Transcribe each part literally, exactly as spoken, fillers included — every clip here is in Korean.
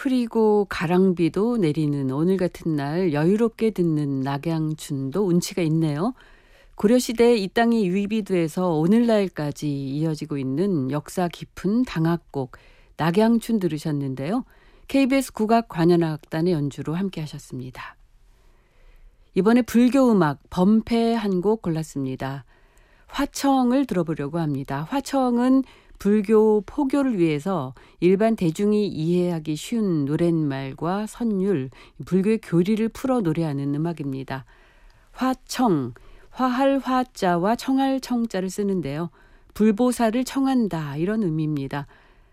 흐리고 가랑비도 내리는 오늘 같은 날 여유롭게 듣는 낙양춘도 운치가 있네요. 고려시대에 이 땅이 유입이 돼서 오늘날까지 이어지고 있는 역사 깊은 당악곡 낙양춘 들으셨는데요. 케이비에스 국악관현악단의 연주로 함께 하셨습니다. 이번에 불교음악 범패 한 곡 골랐습니다. 화청을 들어보려고 합니다. 화청은 불교 포교를 위해서 일반 대중이 이해하기 쉬운 노랫말과 선율, 불교의 교리를 풀어 노래하는 음악입니다. 화청, 화할 화자와 청할 청자를 쓰는데요. 불보살을 청한다 이런 의미입니다.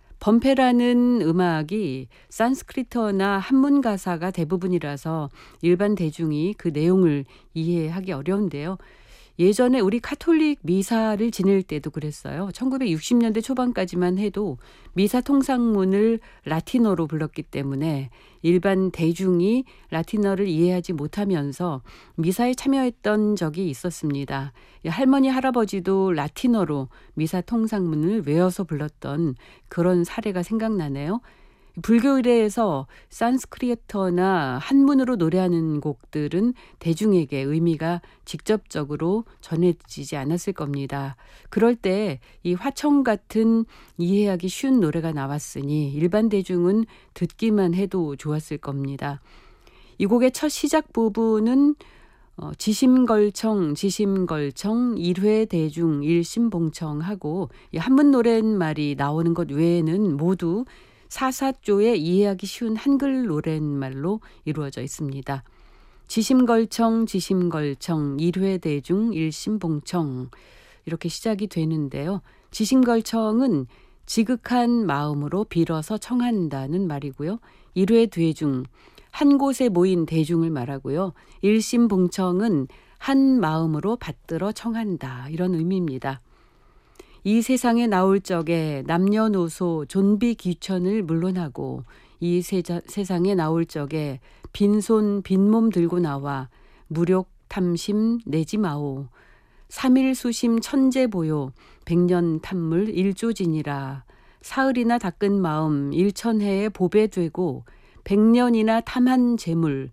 범패라는 음악이 산스크리트어나 한문 가사가 대부분이라서 일반 대중이 그 내용을 이해하기 어려운데요. 예전에 우리 카톨릭 미사를 지낼 때도 그랬어요. 천구백육십 년대 초반까지만 해도 미사 통상문을 라틴어로 불렀기 때문에 일반 대중이 라틴어를 이해하지 못하면서 미사에 참여했던 적이 있었습니다. 할머니, 할아버지도 라틴어로 미사 통상문을 외워서 불렀던 그런 사례가 생각나네요. 불교 의례에서 산스크리트어나 한문으로 노래하는 곡들은 대중에게 의미가 직접적으로 전해지지 않았을 겁니다. 그럴 때 이 화청 같은 이해하기 쉬운 노래가 나왔으니 일반 대중은 듣기만 해도 좋았을 겁니다. 이 곡의 첫 시작 부분은 어, 지심걸청 지심걸청 일회대중 일심봉청하고 이 한문 노랫말이 나오는 것 외에는 모두 사사조의 이해하기 쉬운 한글 노랫말로 이루어져 있습니다. 지심걸청 지심걸청 일회대중 일심봉청 이렇게 시작이 되는데요. 지심걸청은 지극한 마음으로 빌어서 청한다는 말이고요. 일회대중, 한 곳에 모인 대중을 말하고요. 일심봉청은 한 마음으로 받들어 청한다 이런 의미입니다. 이 세상에 나올 적에 남녀노소 존비 귀천을 물론하고 이 세자, 세상에 나올 적에 빈손 빈몸 들고 나와 무력 탐심 내지 마오. 삼일수심 천재보요 백년 탐물 일조진이라. 사흘이나 닦은 마음 일천해에 보배되고 백년이나 탐한 재물